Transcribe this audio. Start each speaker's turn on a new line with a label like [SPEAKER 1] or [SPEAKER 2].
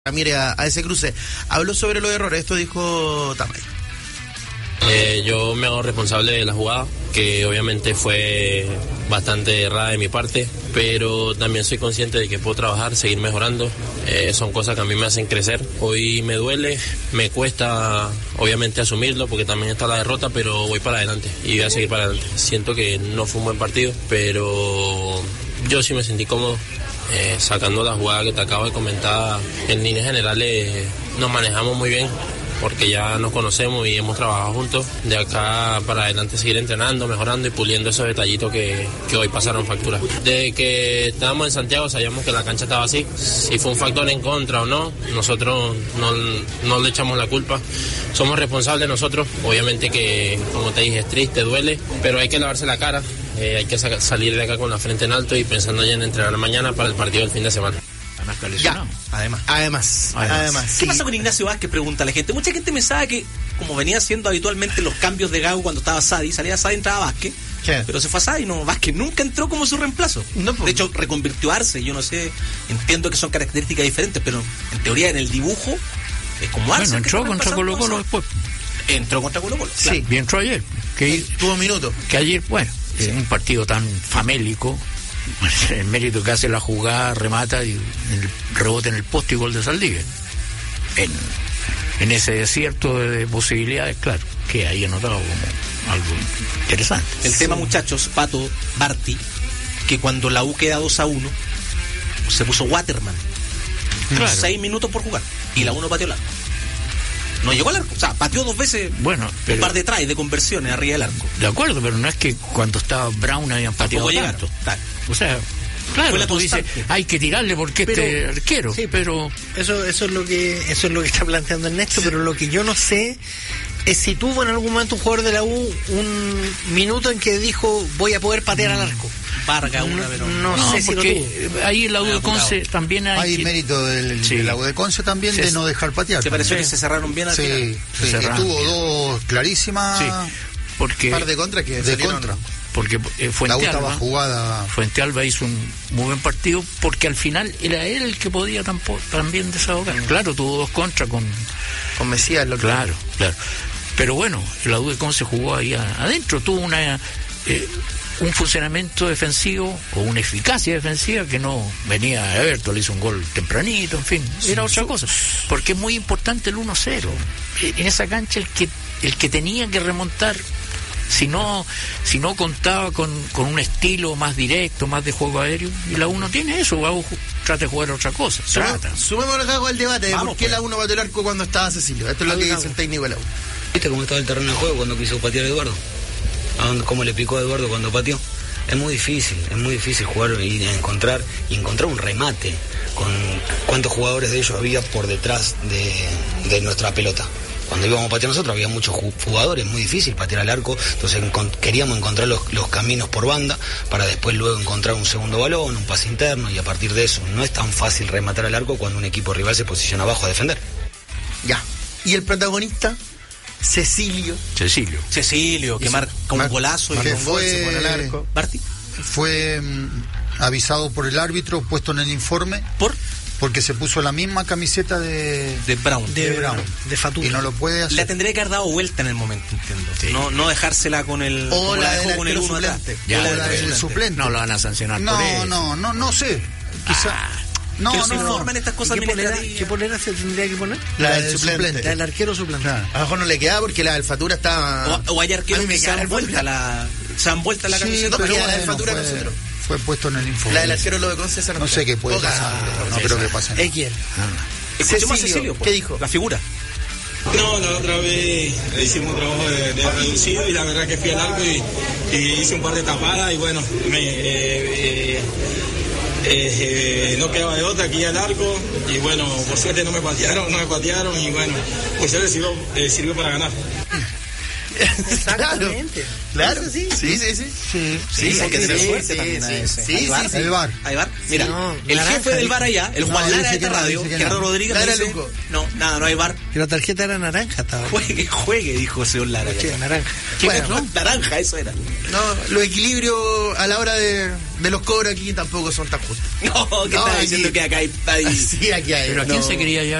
[SPEAKER 1] Mire a ese cruce. Habló sobre los errores, esto dijo Tamay.
[SPEAKER 2] Yo me hago responsable de la jugada, que obviamente fue bastante errada de mi parte, pero también soy consciente de que puedo trabajar, seguir mejorando. Son cosas que a mí me hacen crecer. Hoy me duele, me cuesta obviamente asumirlo porque también está la derrota, pero voy para adelante y voy a seguir para adelante. Siento que no fue un buen partido, pero yo sí me sentí cómodo. Sacando la jugada que te acabo de comentar, en líneas generales nos manejamos muy bien porque ya nos conocemos y hemos trabajado juntos. De acá para adelante seguir entrenando, mejorando y puliendo esos detallitos que hoy pasaron factura. Desde que estábamos en Santiago sabíamos que la cancha estaba así. Si fue un factor en contra o no, nosotros no le echamos la culpa. Somos responsables nosotros. Obviamente que, como te dije, es triste, duele, pero hay que lavarse la cara. Hay que salir de acá con la frente en alto y pensando ya en entrenar mañana para el partido del fin de semana.
[SPEAKER 1] Ya, además.
[SPEAKER 3] ¿Qué pasó con Ignacio Vázquez? Pregunta la gente. Mucha gente pensaba que, como venía haciendo habitualmente los cambios de Gago cuando estaba Sadi, salía Sadi, entraba Vázquez. ¿Qué? Pero se fue a Sadi, no, Vázquez nunca entró como su reemplazo. No, de hecho, reconvirtió a Arce. Yo no sé, entiendo que son características diferentes, pero en teoría en el dibujo es como Arce.
[SPEAKER 4] Bueno, entró contra Colo-Colo después.
[SPEAKER 3] Entró contra Colo-Colo.
[SPEAKER 4] Sí, claro. Bien entró ayer.
[SPEAKER 1] Tuvo minutos.
[SPEAKER 4] Que ayer, bueno, sí. Un partido tan famélico. El mérito que hace la jugada, remata y el rebote en el poste y gol de Saldívar. En ese desierto de posibilidades, claro, que ahí anotado como algo interesante.
[SPEAKER 3] El tema, muchachos, Pato, Barty, que cuando la U queda 2-1, se puso Waterman. Claro. 6 minutos por jugar. Y la U no pateó el arco. No llegó al arco, o sea, pateó 2 veces,
[SPEAKER 4] bueno, pero,
[SPEAKER 3] un par de tries de conversiones arriba del arco.
[SPEAKER 4] De acuerdo, pero no es que cuando estaba Brown habían pateado tanto. O sea, claro, tú dices, hay que tirarle porque este arquero.
[SPEAKER 5] Sí, pero eso es lo que está planteando Ernesto, pero lo que yo no sé es si tuvo en algún momento un jugador de la U un minuto en que dijo voy a poder patear al arco.
[SPEAKER 3] Vargas una vez.
[SPEAKER 5] No sé si lo tuvo.
[SPEAKER 4] Ahí en la U de Conce también hay
[SPEAKER 6] mérito de la U de Conce también de no dejar patear.
[SPEAKER 3] ¿Te pareció que se cerraron bien al final?
[SPEAKER 6] Sí, tuvo 2 clarísimas.
[SPEAKER 4] Sí, porque
[SPEAKER 1] par de contra que
[SPEAKER 6] de contra.
[SPEAKER 4] Porque Fuentealba hizo un muy buen partido porque al final era él el que podía también desahogar. Claro, tuvo 2 contras con
[SPEAKER 1] Mesías.
[SPEAKER 4] Claro. Pero bueno, la U de Conce jugó ahí adentro, tuvo un funcionamiento defensivo o una eficacia defensiva que no venía de Everton, le hizo un gol tempranito, en fin, era otra cosa, porque es muy importante el 1-0 en esa cancha, el que tenía que remontar, si no contaba con un estilo más directo, más de juego aéreo, y la U no tiene eso, trata de jugar otra cosa.
[SPEAKER 1] Sumemos acá al debate de por qué la U no pateó el arco cuando estaba Cecilio. Esto es lo que dice el técnico de la U.
[SPEAKER 7] ¿Viste cómo estaba el terreno de juego cuando quiso patear a Eduardo? ¿Cómo le picó a Eduardo cuando pateó? Es muy difícil jugar y encontrar un remate con cuántos jugadores de ellos había por detrás de nuestra pelota. Cuando íbamos a patear nosotros había muchos jugadores, muy difícil patear al arco, entonces queríamos encontrar los caminos por banda para después luego encontrar un segundo balón, un pase interno, y a partir de eso no es tan fácil rematar al arco cuando un equipo rival se posiciona abajo a defender.
[SPEAKER 1] Ya. ¿Y el protagonista? Cecilio,
[SPEAKER 3] que marca un golazo y un gol se pone al arco. ¿Barty?
[SPEAKER 6] Fue avisado por el árbitro, puesto en el informe. Porque se puso la misma camiseta de
[SPEAKER 3] Brown.
[SPEAKER 5] De Fatura.
[SPEAKER 6] Y no lo puede hacer.
[SPEAKER 3] La tendría que haber dado vuelta en el momento, entiendo.
[SPEAKER 4] Sí.
[SPEAKER 3] No dejársela con el...
[SPEAKER 1] O la dejó
[SPEAKER 3] con el uno
[SPEAKER 1] suplente.
[SPEAKER 6] La del suplente.
[SPEAKER 4] No lo van a sancionar por eso.
[SPEAKER 6] No sé. Quizá...
[SPEAKER 3] No forman estas cosas.
[SPEAKER 5] ¿Qué polera se tendría que poner?
[SPEAKER 1] La del suplente.
[SPEAKER 5] La del arquero suplente.
[SPEAKER 1] Claro. A lo mejor no le queda porque la del Fatura está...
[SPEAKER 3] O hay arqueros que se han vuelta la camiseta.
[SPEAKER 1] Pero la del Fatura no se entró.
[SPEAKER 6] Fue puesto en el informe.
[SPEAKER 1] La del arquero lo de Conce.
[SPEAKER 6] No sé qué puede pasar. No creo que pase nada.
[SPEAKER 3] Escuchemos a Cecilio.
[SPEAKER 1] ¿Qué dijo?
[SPEAKER 3] La figura.
[SPEAKER 8] No, la otra vez hicimos un trabajo de reducido y la verdad que fui al arco y hice un par de tapadas y bueno, no quedaba de otra aquí al arco y bueno, por suerte no me patearon y bueno, pues eso sirvió para ganar.
[SPEAKER 5] Exactamente.
[SPEAKER 1] Claro.
[SPEAKER 5] Sí.
[SPEAKER 3] Sí, hay que tener suerte también a ese.
[SPEAKER 1] Sí.
[SPEAKER 6] El VAR.
[SPEAKER 3] Hay VAR. Mira,
[SPEAKER 5] no,
[SPEAKER 3] el
[SPEAKER 5] naranja,
[SPEAKER 3] jefe del VAR allá, el Juan Lara de esta radio, Gerardo Rodríguez, me dice, no hay VAR.
[SPEAKER 5] Y la tarjeta era naranja, estaba.
[SPEAKER 3] Juegue, dijo el señor Lara.
[SPEAKER 5] Sí, naranja.
[SPEAKER 3] Bueno, naranja, eso era.
[SPEAKER 1] No, los equilibrios a la hora de los cobros aquí tampoco son tan justos.
[SPEAKER 3] No, ¿qué estás diciendo? Que acá hay...
[SPEAKER 1] Sí, aquí hay.
[SPEAKER 4] Pero ¿a quién se quería llevar